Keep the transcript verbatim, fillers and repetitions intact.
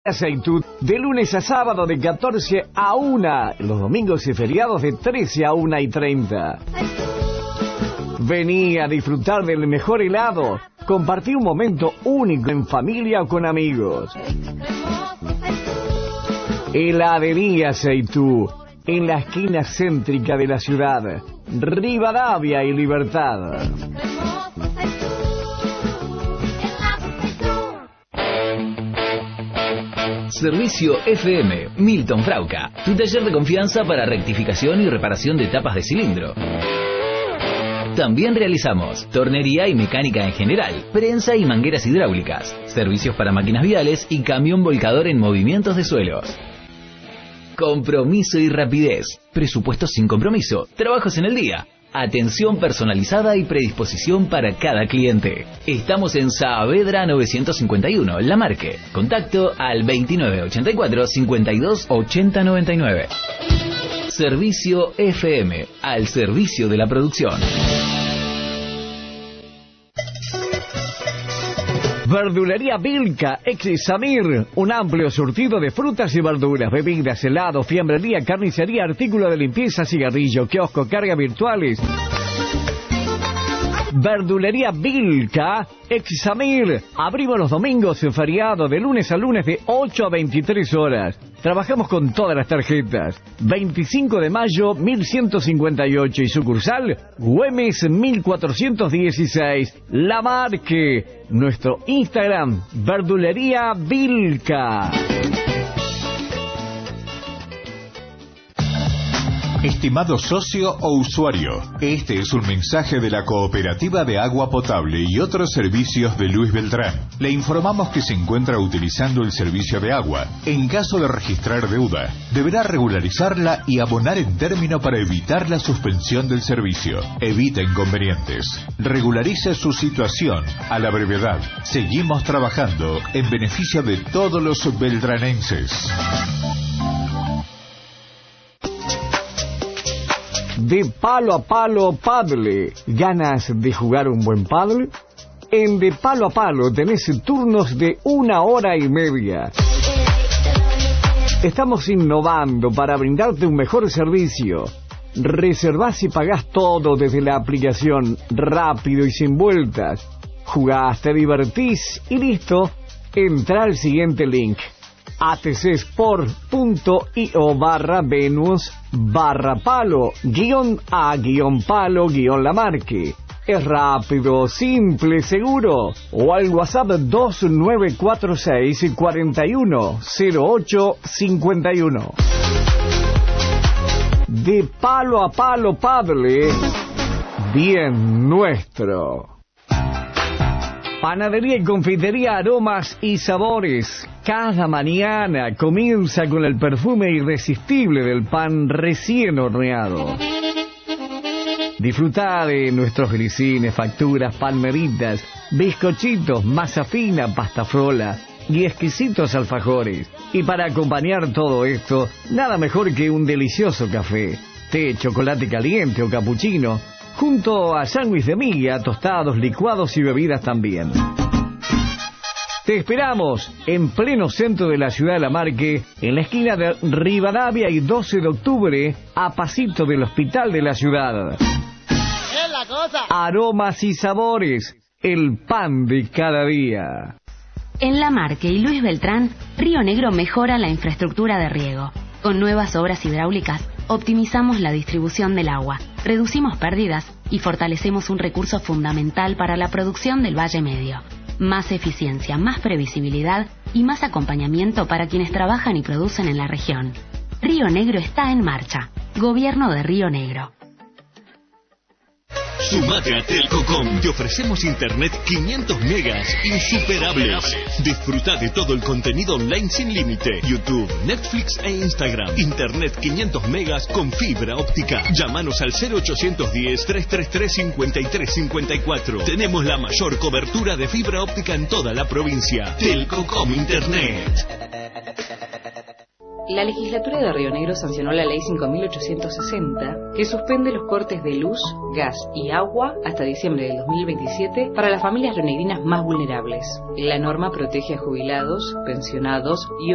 Aceitud, de lunes a sábado de catorce a una, los domingos y feriados de trece a una y treinta. Vení a disfrutar del mejor helado, compartir un momento único en familia o con amigos. Heladería Aceitú, en la esquina céntrica de la ciudad, Rivadavia y Libertad. Servicio F M, Milton Frauca, tu taller de confianza para rectificación y reparación de tapas de cilindro. También realizamos tornería y mecánica en general, prensa y mangueras hidráulicas, servicios para máquinas viales y camión volcador en movimientos de suelos. Compromiso y rapidez, presupuesto sin compromiso, trabajos en el día. Atención personalizada y predisposición para cada cliente. Estamos en Saavedra novecientos cincuenta y uno, La Marque. Contacto al veintinueve ochenta y cuatro cincuenta y dos ochenta noventa y nueve. Servicio F M, al servicio de la producción. Verdulería Vilca, ex Samir, un amplio surtido de frutas y verduras, bebidas, helados, fiambrería, carnicería, artículos de limpieza, cigarrillo, kiosco, cargas virtuales. Verdulería Vilca, ex Samir. Abrimos los domingos en feriado de lunes a lunes de ocho a veintitrés horas. Trabajamos con todas las tarjetas. veinticinco de mayo mil ciento cincuenta y ocho y sucursal Güemes mil cuatrocientos dieciséis. La Marque. Nuestro Instagram, Verdulería Vilca. Estimado socio o usuario, este es un mensaje de la Cooperativa de Agua Potable y otros servicios de Luis Beltrán. Le informamos que se encuentra utilizando el servicio de agua. En caso de registrar deuda, deberá regularizarla y abonar en término para evitar la suspensión del servicio. Evita inconvenientes. Regularice su situación a la brevedad. Seguimos trabajando en beneficio de todos los beltranenses. De Palo a Palo Paddle. ¿Ganas de jugar un buen paddle? En De Palo a Palo tenés turnos de una hora y media. Estamos innovando para brindarte un mejor servicio. Reservás y pagás todo desde la aplicación, rápido y sin vueltas. Jugás, te divertís y listo. Entra al siguiente link: atcsport.io barra Venus barra palo guión a guión palo guión la marque. Es rápido, simple, seguro. O al WhatsApp dos nueve cuatro seis cuatro uno cero ocho cinco uno. De Palo a Palo Paddle, bien nuestro. Panadería y confitería Aromas y Sabores. Cada mañana comienza con el perfume irresistible del pan recién horneado. Disfruta de nuestros grisines, facturas, palmeritas, bizcochitos, masa fina, pasta frola y exquisitos alfajores. Y para acompañar todo esto, nada mejor que un delicioso café, té, chocolate caliente o capuchino, junto a sándwich de miga, tostados, licuados y bebidas también. Te esperamos en pleno centro de la ciudad de La Marque, en la esquina de Rivadavia y doce de octubre, a pasito del hospital de la ciudad. ¡Es la cosa! Aromas y Sabores, el pan de cada día. En La Marque y Luis Beltrán, Río Negro mejora la infraestructura de riego. Con nuevas obras hidráulicas, optimizamos la distribución del agua, reducimos pérdidas y fortalecemos un recurso fundamental para la producción del Valle Medio. Más eficiencia, más previsibilidad y más acompañamiento para quienes trabajan y producen en la región. Río Negro está en marcha. Gobierno de Río Negro. Sumate a Telcocom. Te ofrecemos internet quinientos megas insuperables. Disfruta de todo el contenido online sin límite. YouTube, Netflix e Instagram. Internet quinientos megas con fibra óptica. Llámanos al cero ochocientos diez, trescientos treinta y tres, cincuenta y tres cincuenta y cuatro. Tenemos la mayor cobertura de fibra óptica en toda la provincia. Telcocom Internet. La legislatura de Río Negro sancionó la ley cinco mil ochocientos sesenta, que suspende los cortes de luz, gas y agua hasta diciembre del dos mil veintisiete para las familias rionegrinas más vulnerables. La norma protege a jubilados, pensionados y